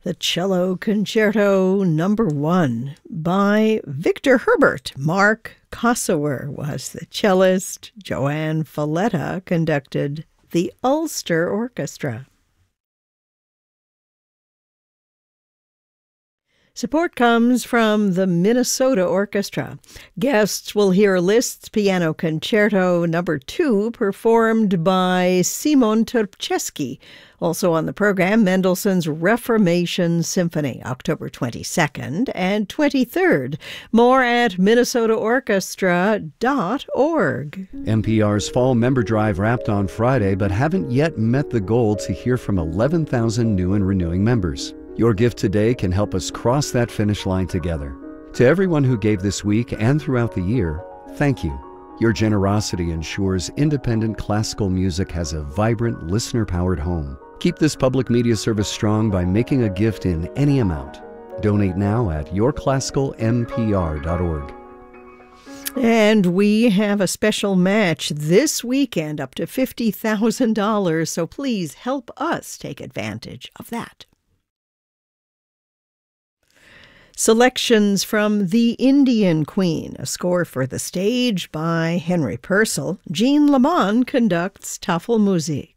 The Cello Concerto Number 1 by Victor Herbert. Mark Kosower was the cellist. Joanne Falletta conducted the Ulster Orchestra. Support comes from the Minnesota Orchestra. Guests will hear Liszt's Piano Concerto Number 2 performed by Simon Terpczewski. Also on the program, Mendelssohn's Reformation Symphony, October 22nd and 23rd. More at minnesotaorchestra.org. NPR's Fall Member Drive wrapped on Friday, but haven't yet met the goal to hear from 11,000 new and renewing members. Your gift today can help us cross that finish line together. To everyone who gave this week and throughout the year, thank you. Your generosity ensures independent classical music has a vibrant, listener-powered home. Keep this public media service strong by making a gift in any amount. Donate now at yourclassicalmpr.org. And we have a special match this weekend up to $50,000, so please help us take advantage of that. Selections from The Indian Queen, a score for the stage by Henry Purcell. Jean Lamont conducts Tafelmusik.